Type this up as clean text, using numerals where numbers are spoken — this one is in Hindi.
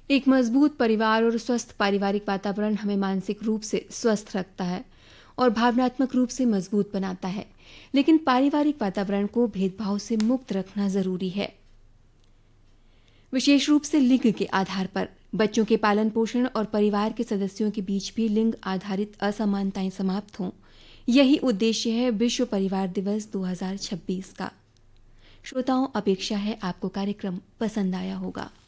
एक मजबूत परिवार और स्वस्थ पारिवारिक वातावरण हमें मानसिक रूप से स्वस्थ रखता है और भावनात्मक रूप से मजबूत बनाता है। लेकिन पारिवारिक वातावरण को भेदभाव से मुक्त रखना जरूरी है, विशेष रूप से लिंग के आधार पर। बच्चों के पालन पोषण और परिवार के सदस्यों के बीच भी लिंग आधारित असमानताएं समाप्त हों, यही उद्देश्य है विश्व परिवार दिवस 2026 का। श्रोताओं, अपेक्षा है आपको कार्यक्रम पसंद आया होगा।